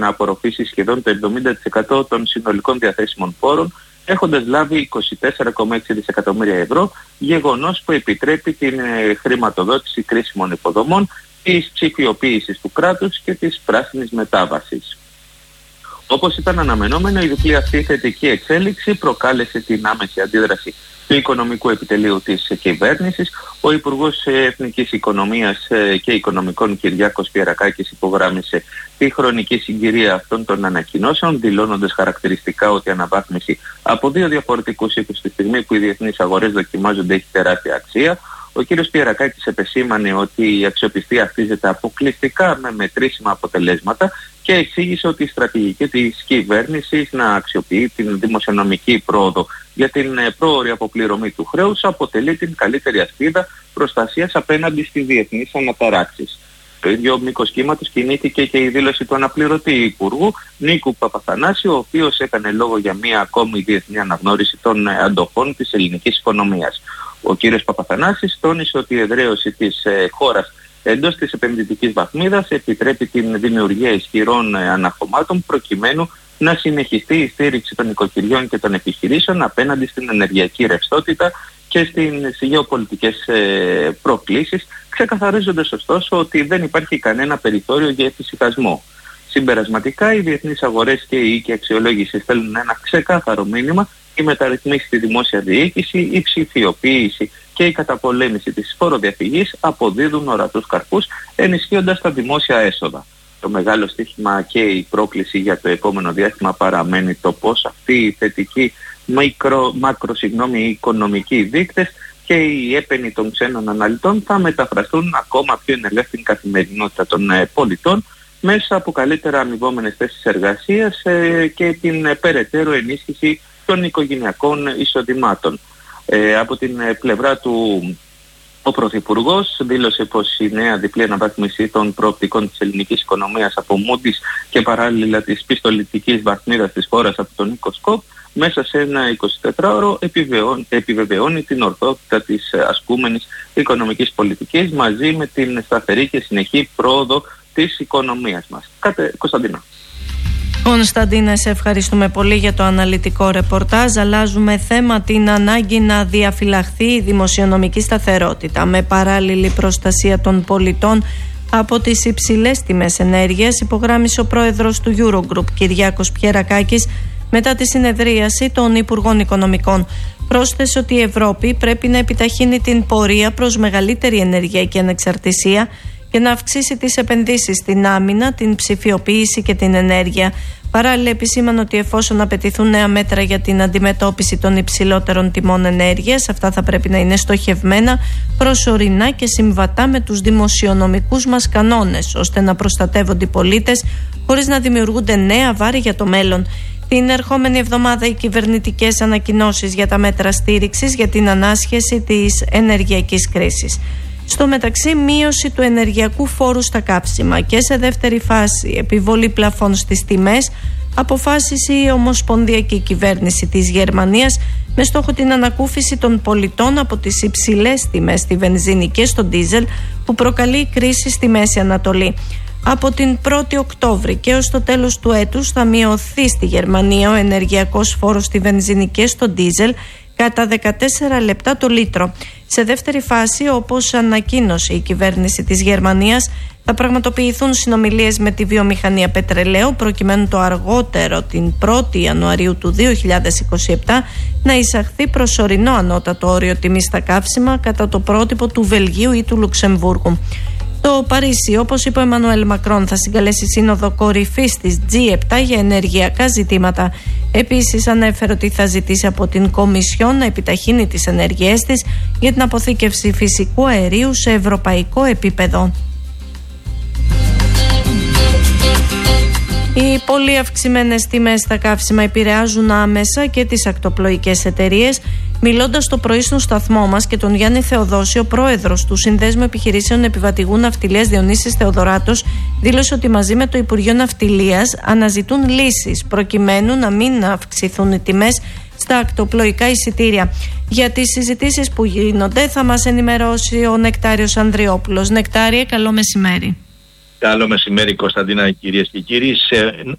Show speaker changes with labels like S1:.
S1: να απορροφήσει σχεδόν το 70% των συνολικών διαθέσιμων πόρων, έχοντας λάβει 24,6 δισεκατομμύρια ευρώ, γεγονός που επιτρέπει την χρηματοδότηση κρίσιμων υποδομών, της ψηφιοποίησης του κράτους και της πράσινης μετάβασης. Όπως ήταν αναμενόμενο, η διπλή αυτή θετική εξέλιξη προκάλεσε την άμεση αντίδραση του Οικονομικού Επιτελείου της κυβέρνησης. Ο Υπουργός Εθνικής Οικονομίας και Οικονομικών Κυριάκος Πιερακάκης υπογράμμισε τη χρονική συγκυρία αυτών των ανακοινώσεων, δηλώνοντας χαρακτηριστικά ότι η αναβάθμιση από δύο διαφορετικούς οίκους τη στιγμή που οι διεθνείς αγορές δοκιμάζονται έχει τεράστια αξία. Ο κ. Πιερακάκης επεσήμανε ότι η αξιοπιστία χτίζεται αποκλειστικά με μετρήσιμα αποτελέσματα και εξήγησε ότι η στρατηγική της κυβέρνησης να αξιοποιεί την δημοσιονομική πρόοδο για την πρόωρη αποπληρωμή του χρέους αποτελεί την καλύτερη ασπίδα προστασίας απέναντι στις διεθνείς αναταράξεις. Το ίδιο μήκος κύματος κινήθηκε και η δήλωση του αναπληρωτή Υπουργού Νίκου Παπαθανάση, ο οποίος έκανε λόγο για μία ακόμη διεθνή αναγνώριση των αντοχών της ελληνικής οικονομίας. Ο κύριος Παπαθανάσης τόνισε ότι η εδραίωση της χώρας εντός της επενδυτικής βαθμίδας επιτρέπει την δημιουργία ισχυρών αναχωμάτων προκειμένου να συνεχιστεί η στήριξη των οικοκυριών και των επιχειρήσεων απέναντι στην ενεργειακή ρευστότητα και στις γεωπολιτικές προκλήσεις, ξεκαθαρίζοντας ωστόσο ότι δεν υπάρχει κανένα περιθώριο για εφησυχασμό. Συμπερασματικά, οι διεθνείς αγορές και οι οίκοι αξιολόγησης στέλνουν ένα ξεκάθαρο μήνυμα: η μεταρρυθμίση στη δημόσια διοίκηση, η ψηφιοποίηση και η καταπολέμηση της φοροδιαφυγής αποδίδουν ορατούς καρπούς, ενισχύοντας τα δημόσια έσοδα. Το μεγάλο στοίχημα και η πρόκληση για το επόμενο διάστημα παραμένει το πώς αυτοί οι θετικοί οικονομικοί δείκτες και οι έπαινοι των ξένων αναλυτών θα μεταφραστούν ακόμα πιο ενεργά στην καθημερινότητα των πολιτών μέσα από καλύτερα αμοιβόμενες θέσεις εργασίας και την περαιτέρω ενίσχυση των οικογενειακών εισοδημάτων. Από την πλευρά του, ο Πρωθυπουργός δήλωσε πως η νέα διπλή αναβάθμιση των προοπτικών της ελληνικής οικονομίας από Moody's και παράλληλα της πιστοληπτικής βαθμίδας της χώρας από τον Οικοσκόπ μέσα σε ένα 24ωρο επιβεβαιώνει την ορθότητα της ασκούμενης οικονομικής πολιτικής μαζί με την σταθερή και συνεχή πρόοδο της οικονομίας μας. Κωνσταντίνα.
S2: Κωνσταντίνα, σε ευχαριστούμε πολύ για το αναλυτικό ρεπορτάζ. Αλλάζουμε θέμα, την ανάγκη να διαφυλαχθεί η δημοσιονομική σταθερότητα με παράλληλη προστασία των πολιτών από τις υψηλές τιμές ενέργειας, υπογράμμισε ο πρόεδρος του Eurogroup Κυριάκος Πιερακάκης μετά τη συνεδρίαση των Υπουργών Οικονομικών. Πρόσθεσε ότι η Ευρώπη πρέπει να επιταχύνει την πορεία προς μεγαλύτερη ενεργειακή ανεξαρτησία και να αυξήσει τις επενδύσεις στην άμυνα, την ψηφιοποίηση και την ενέργεια. Παράλληλα, επισήμανε ότι εφόσον απαιτηθούν νέα μέτρα για την αντιμετώπιση των υψηλότερων τιμών ενέργειας, αυτά θα πρέπει να είναι στοχευμένα, προσωρινά και συμβατά με τους δημοσιονομικούς μας κανόνες, ώστε να προστατεύονται οι πολίτες χωρίς να δημιουργούνται νέα βάρη για το μέλλον. Την ερχόμενη εβδομάδα οι κυβερνητικές ανακοινώσεις για τα μέτρα στήριξης για την ανάσχεση της ενεργειακής κρίσης. Στο μεταξύ, μείωση του ενεργειακού φόρου στα καύσιμα και σε δεύτερη φάση επιβολή πλαφών στις τιμές αποφάσισε η Ομοσπονδιακή Κυβέρνηση της Γερμανίας με στόχο την ανακούφιση των πολιτών από τις υψηλές τιμές στη βενζίνη και στο ντίζελ που προκαλεί κρίση στη Μέση Ανατολή. Από την 1η Οκτώβρη και ως το τέλος του έτους θα μειωθεί στη Γερμανία ο ενεργειακός φόρος στη βενζίνη και στο ντίζελ κατά 14 λεπτά το λίτρο. Σε δεύτερη φάση, όπως ανακοίνωσε η κυβέρνηση της Γερμανίας, θα πραγματοποιηθούν συνομιλίες με τη βιομηχανία πετρελαίου προκειμένου το αργότερο την 1η Ιανουαρίου του 2027 να εισαχθεί προσωρινό ανώτατο όριο τιμής στα καύσιμα κατά το πρότυπο του Βελγίου ή του Λουξεμβούργου. Το Παρίσι, όπως είπε ο Εμμανουέλ Μακρόν, θα συγκαλέσει σύνοδο κορυφής της G7 για ενεργειακά ζητήματα. Επίσης, ανέφερε ότι θα ζητήσει από την Κομισιόν να επιταχύνει τις ενέργειές της για την αποθήκευση φυσικού αερίου σε ευρωπαϊκό επίπεδο. Οι πολύ αυξημένες τιμές στα καύσιμα επηρεάζουν άμεσα και τις ακτοπλοϊκές εταιρείες. Μιλώντας το πρωί στον σταθμό μας και τον Γιάννη Θεοδόσιο, πρόεδρος του Συνδέσμου Επιχειρήσεων Επιβατηγού Ναυτιλίας Διονύσης Θεοδωράτος, δήλωσε ότι μαζί με το Υπουργείο Ναυτιλίας αναζητούν λύσεις προκειμένου να μην αυξηθούν οι τιμές στα ακτοπλοϊκά εισιτήρια. Για τις συζητήσεις που γίνονται θα μας ενημερώσει ο Νεκτάριος Ανδριόπουλος. Νεκτάριε, καλό μεσημέρι.
S3: Καλό μεσημέρι, Κωνσταντίνα, κυρίες και κύριοι.